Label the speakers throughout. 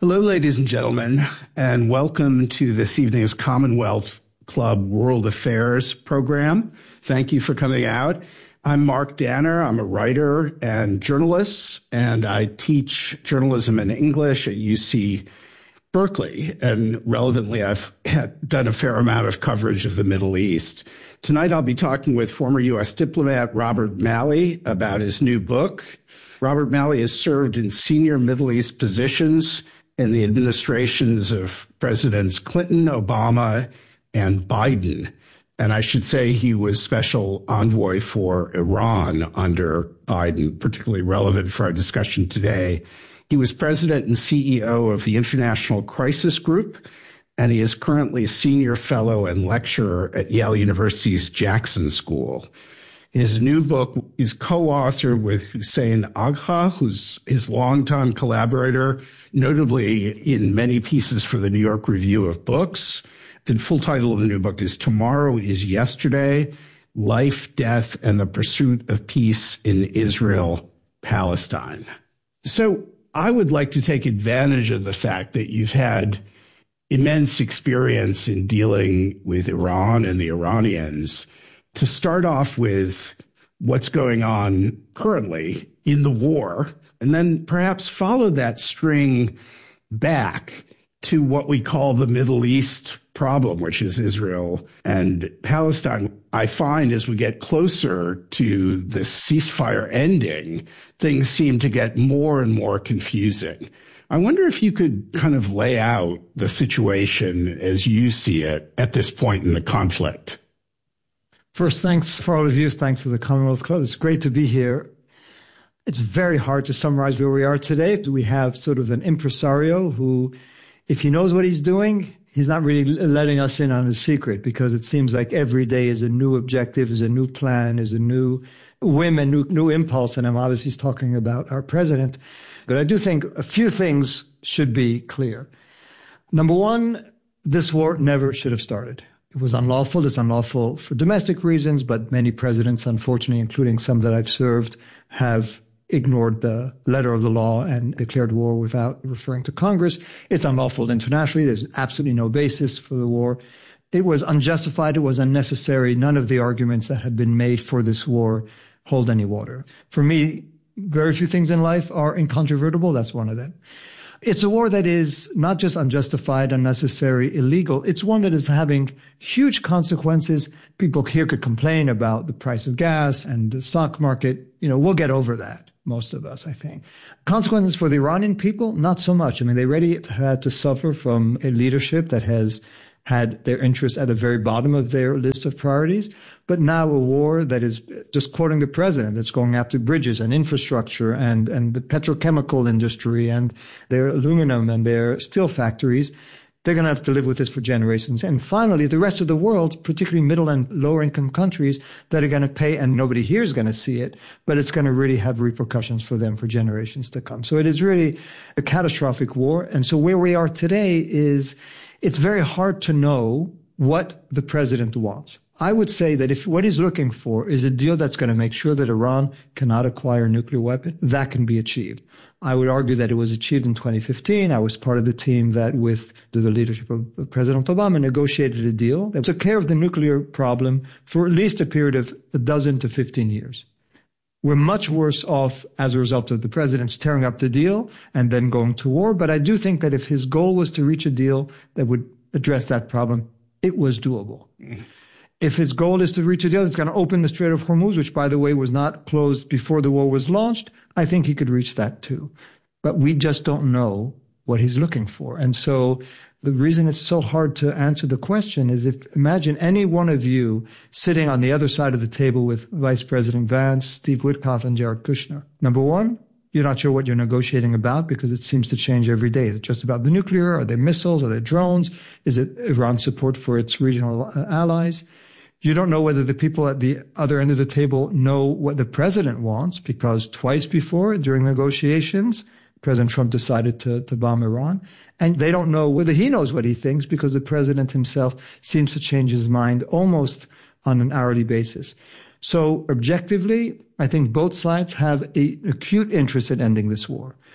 Speaker 1: Hello, ladies and gentlemen, and welcome to this evening's Commonwealth Club World Affairs program. Thank you for coming out. I'm Mark Danner. I'm a writer and journalist, and I teach journalism in English at UC Berkeley. And relevantly, I've done a fair amount of coverage of the Middle East. Tonight, I'll be talking with former U.S. diplomat Robert Malley about his new book. Robert Malley has served in senior Middle East positions in the administrations of Presidents Clinton, Obama, and Biden. And I should say he was special envoy for Iran under Biden, particularly relevant for our discussion today. He was president and CEO of the International Crisis Group, and he is currently a senior fellow and lecturer at Yale University's Jackson School. His new book is co-authored with Hussein Agha, who's his longtime collaborator, notably in many pieces for the New York Review of Books. The full title of the new book is Tomorrow is Yesterday, Life, Death, and the Pursuit of Peace in Israel, Palestine. So I would like to take advantage of the fact that you've had immense experience in dealing with Iran and the Iranians to start off with what's going on currently in the war, and then perhaps follow that string back to what we call the Middle East problem, which is Israel and Palestine. I find as we get closer to the ceasefire ending, things seem to get more and more confusing. I wonder if you could kind of lay out the situation as you see it at this point in the conflict.
Speaker 2: First, thanks for all of you. Thanks to the Commonwealth Club. It's great to be here. It's very hard to summarize where we are today. We have sort of an impresario who, if he knows what he's doing, he's not really letting us in on his secret, because it seems like every day is a new objective, is a new plan, is a new whim and new impulse. And I'm obviously talking about our president. But I do think a few things should be clear. Number one, this war never should have started. It was unlawful. It's unlawful for domestic reasons, but many presidents, unfortunately, including some that I've served, have ignored the letter of the law and declared war without referring to Congress. It's unlawful internationally. There's absolutely no basis for the war. It was unjustified. It was unnecessary. None of the arguments that had been made for this war hold any water. For me, very few things in life are incontrovertible. That's one of them. It's a war that is not just unjustified, unnecessary, illegal. It's one that is having huge consequences. People here could complain about the price of gas and the stock market. We'll get over that, most of us, I think. Consequences for the Iranian people, not so much. I mean, they already had to suffer from a leadership that has had their interests at the very bottom of their list of priorities. But now a war that is, just quoting the president, that's going after bridges and infrastructure and the petrochemical industry and their aluminum and their steel factories. They're going to have to live with this for generations. And finally, the rest of the world, particularly middle and lower income countries, that are going to pay, and nobody here is going to see it, but it's going to really have repercussions for them for generations to come. So it is really a catastrophic war. And so where we are today is, it's very hard to know what the president wants. I would say that if what he's looking for is a deal that's going to make sure that Iran cannot acquire a nuclear weapon, that can be achieved. I would argue that it was achieved in 2015. I was part of the team that, with the leadership of President Obama, negotiated a deal that took care of the nuclear problem for at least a period of 12 to 15 years. We're much worse off as a result of the president's tearing up the deal and then going to war. But I do think that if his goal was to reach a deal that would address that problem, it was doable. If his goal is to reach a deal that's going to open the Strait of Hormuz, which, by the way, was not closed before the war was launched, I think he could reach that too. But we just don't know what he's looking for. And so the reason it's so hard to answer the question is, imagine any one of you sitting on the other side of the table with Vice President Vance, Steve Witkoff, and Jared Kushner. Number one, you're not sure what you're negotiating about because it seems to change every day. Is it just about the nuclear? Are there missiles? Are there drones? Is it Iran's support for its regional allies? You don't know whether the people at the other end of the table know what the president wants, because twice before, during negotiations, President Trump decided to bomb Iran. And they don't know whether he knows what he thinks, because the president himself seems to change his mind almost on an hourly basis. So objectively, I think both sides have an acute interest in ending this war.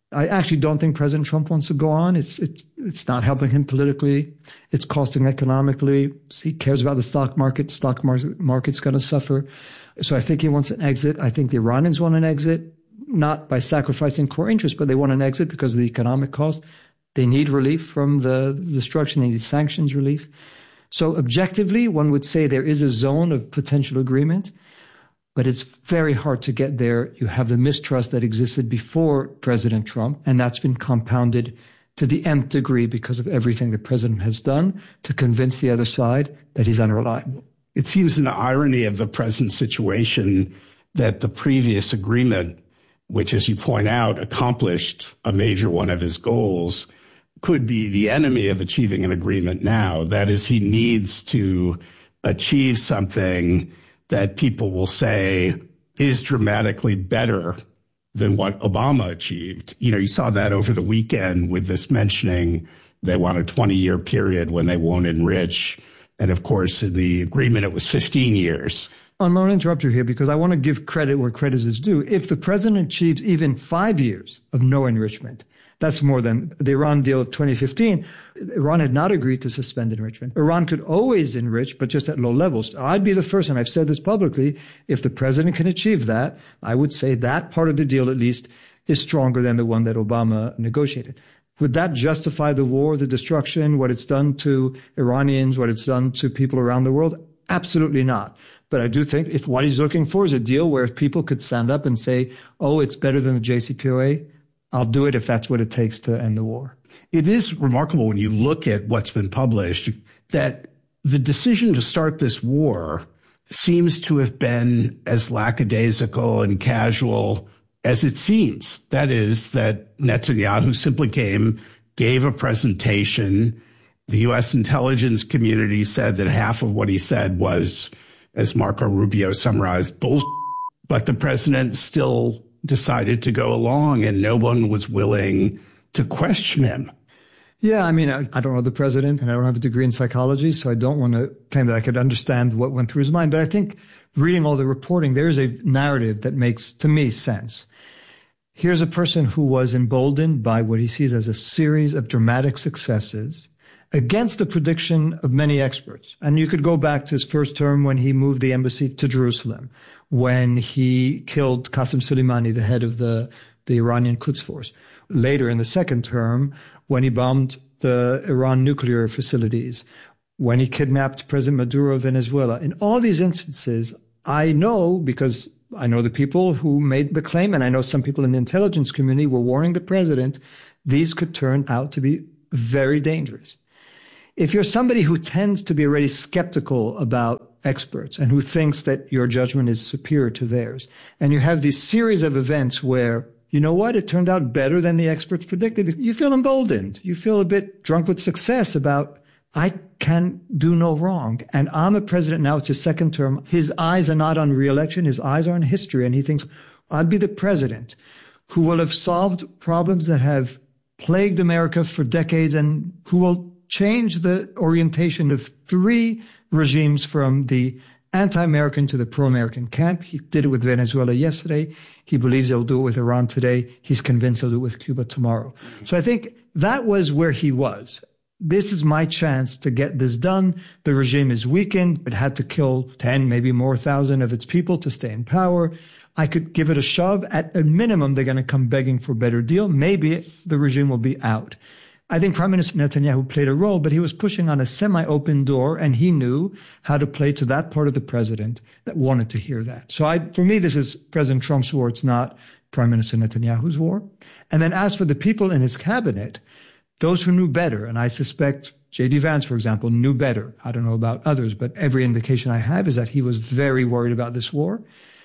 Speaker 2: I actually don't think President Trump wants to go on. It's not helping him politically. It's costing economically. He cares about the stock market. Stock market's going to suffer. So I think he wants an exit. I think the Iranians want an exit, not by sacrificing core interests, but they want an exit because of the economic cost. They need relief from the destruction. They need sanctions relief. So objectively, one would say there is a zone of potential agreement, but it's very hard to get there. You have the mistrust that existed before President Trump, and that's been compounded to the nth degree because of everything the president has done to convince the other side that he's unreliable.
Speaker 1: It seems an irony of the present situation that the previous agreement, which, as you point out, accomplished a major one of his goals, could be the enemy of achieving an agreement now. That is, he needs to achieve something that people will say is dramatically better than what Obama achieved. You saw that over the weekend with this mentioning they want a 20-year period when they won't enrich. And of course, in the agreement, it was 15 years.
Speaker 2: I'm going to interrupt you here because I want to give credit where credit is due. If the president achieves even 5 years of no enrichment, that's more than the Iran deal of 2015. Iran had not agreed to suspend enrichment. Iran could always enrich, but just at low levels. I'd be the first, and I've said this publicly, if the president can achieve that, I would say that part of the deal, at least, is stronger than the one that Obama negotiated. Would that justify the war, the destruction, what it's done to Iranians, what it's done to people around the world? Absolutely not. But I do think if what he's looking for is a deal where people could stand up and say, oh, it's better than the JCPOA, I'll do it if that's what it takes to end the war.
Speaker 1: It is remarkable when you look at what's been published that the decision to start this war seems to have been as lackadaisical and casual as it seems. That is, that Netanyahu simply gave a presentation. The U.S. intelligence community said that half of what he said was, as Marco Rubio summarized, bullshit. But the president still decided to go along, and no one was willing to question him.
Speaker 2: Yeah, I mean, I don't know the president, and I don't have a degree in psychology, so I don't want to claim that I could understand what went through his mind. But I think reading all the reporting, there is a narrative that makes, to me, sense. Here's a person who was emboldened by what he sees as a series of dramatic successes against the prediction of many experts. And you could go back to his first term when he moved the embassy to Jerusalem, when he killed Qasem Soleimani, the head of the Iranian Quds Force. Later in the second term, when he bombed the Iran nuclear facilities, when he kidnapped President Maduro of Venezuela. In all these instances, I know, because I know the people who made the claim, and I know some people in the intelligence community were warning the president, these could turn out to be very dangerous. If you're somebody who tends to be already skeptical about experts and who thinks that your judgment is superior to theirs, and you have these series of events where, you know what, it turned out better than the experts predicted, you feel emboldened. You feel a bit drunk with success about, I can do no wrong. And I'm a president now, it's his second term. His eyes are not on re-election, his eyes are on history. And he thinks, I'd be the president who will have solved problems that have plagued America for decades and who will change the orientation of three regimes from the anti-American to the pro-American camp. He did it with Venezuela yesterday. He believes he'll do it with Iran today. He's convinced he'll do it with Cuba tomorrow. So I think that was where he was. This is my chance to get this done. The regime is weakened. It had to kill 10, maybe more thousand of its people to stay in power. I could give it a shove. At a minimum, they're going to come begging for a better deal. Maybe the regime will be out. I think Prime Minister Netanyahu played a role, but he was pushing on a semi-open door, and he knew how to play to that part of the president that wanted to hear that. So for me, this is President Trump's war. It's not Prime Minister Netanyahu's war. And then as for the people in his cabinet, those who knew better, and I suspect J.D. Vance, for example, knew better. I don't know about others, but every indication I have is that he was very worried about this war.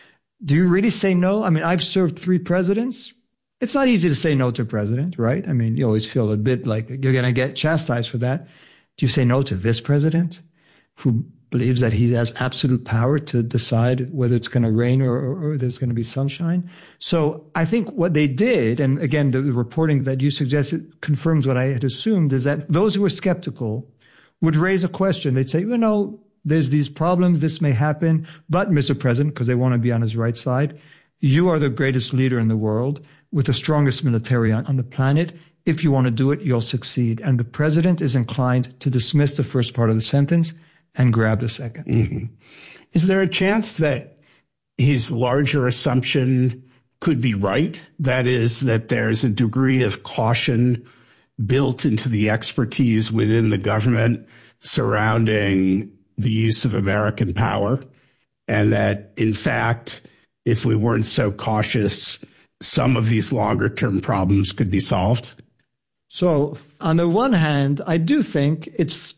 Speaker 2: Do you really say no? I mean, I've served 3 presidents. It's not easy to say no to a president, right? I mean, you always feel a bit like you're going to get chastised for that. Do you say no to this president who believes that he has absolute power to decide whether it's going to rain or there's going to be sunshine? So I think what they did, and again, the reporting that you suggested confirms what I had assumed, is that those who were skeptical would raise a question. They'd say, you know, there's these problems, this may happen, but Mr. President, because they want to be on his right side, you are the greatest leader in the world. with the strongest military on the planet. If you want to do it, you'll succeed. And the president is inclined to dismiss the first part of the sentence and grab the second.
Speaker 1: Mm-hmm. Is there a chance that his larger assumption could be right? That is, that there's a degree of caution built into the expertise within the government surrounding the use of American power, and that, in fact, if we weren't so cautious, some of these longer-term problems could be solved?
Speaker 2: So, on the one hand, I do think it's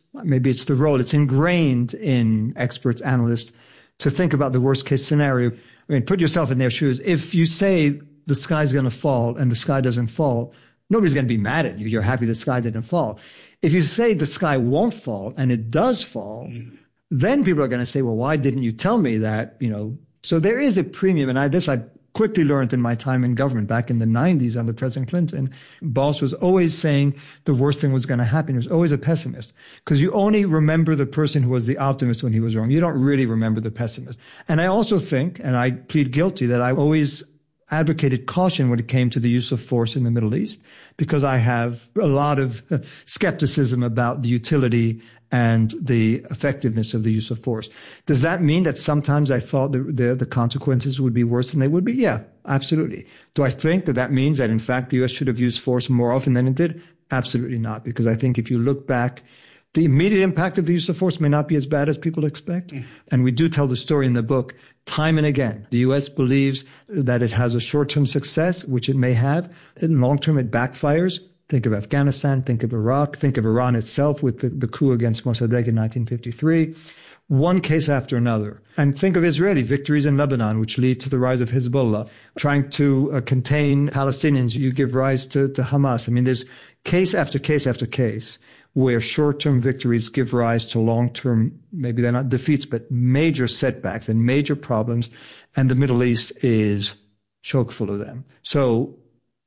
Speaker 2: ingrained in experts, analysts, to think about the worst-case scenario. I mean, put yourself in their shoes. If you say the sky's going to fall and the sky doesn't fall, nobody's going to be mad at you. You're happy the sky didn't fall. If you say the sky won't fall and it does fall, then people are going to say, well, why didn't you tell me that? So there is a premium. And I quickly learned in my time in government back in the 90s under President Clinton. Boss was always saying the worst thing was going to happen. He was always a pessimist, because you only remember the person who was the optimist when he was wrong. You don't really remember the pessimist. And I also think, and I plead guilty, that I always advocated caution when it came to the use of force in the Middle East, because I have a lot of skepticism about the utility and the effectiveness of the use of force. Does that mean that sometimes I thought the consequences would be worse than they would be? Yeah, absolutely. Do I think that means that, in fact, the U.S. should have used force more often than it did? Absolutely not, because I think if you look back, the immediate impact of the use of force may not be as bad as people expect. And we do tell the story in the book time and again. The U.S. believes that it has a short-term success, which it may have. In long-term, it backfires. Think of Afghanistan, think of Iraq, think of Iran itself with the coup against Mossadegh in 1953. One case after another. And think of Israeli victories in Lebanon, which lead to the rise of Hezbollah. Trying to contain Palestinians, you give rise to Hamas. I mean, there's case after case after case where short-term victories give rise to long-term, maybe they're not defeats, but major setbacks and major problems. And the Middle East is chock full of them. So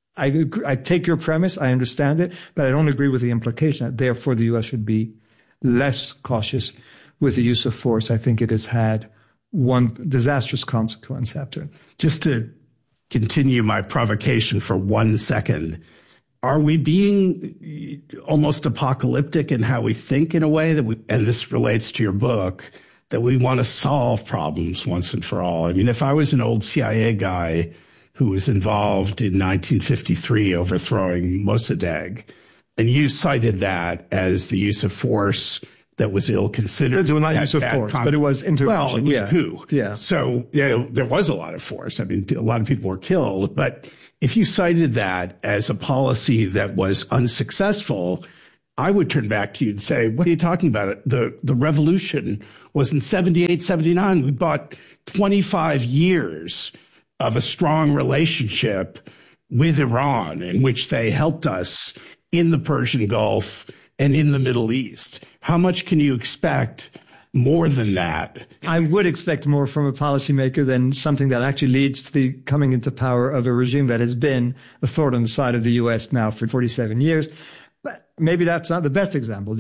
Speaker 2: I take your premise, I understand it, but I don't agree with the implication that therefore the U.S. should be less cautious with the use of force. I think it has had one disastrous consequence after it.
Speaker 1: Just to continue my provocation for 1 second, are we being almost apocalyptic in how we think in a way that and this relates to your book, that we want to solve problems once and for all? I mean, if I was an old CIA guy who was involved in 1953 overthrowing Mossadegh, and you cited that as the use of force that was ill-considered.
Speaker 2: It was not use of force, but it was intervention.
Speaker 1: Well, it was a coup.
Speaker 2: Yeah.
Speaker 1: So there was a lot of force. I mean, a lot of people were killed. But if you cited that as a policy that was unsuccessful, I would turn back to you and say, what are you talking about? The revolution was in 78, 79. We bought 25 years of a strong relationship with Iran, in which they helped us in the Persian Gulf and in the Middle East. How much can you expect more than that?
Speaker 2: I would expect more from a policymaker than something that actually leads to the coming into power of a regime that has been a thorn on the side of the U.S. now for 47 years. But maybe that's not the best example.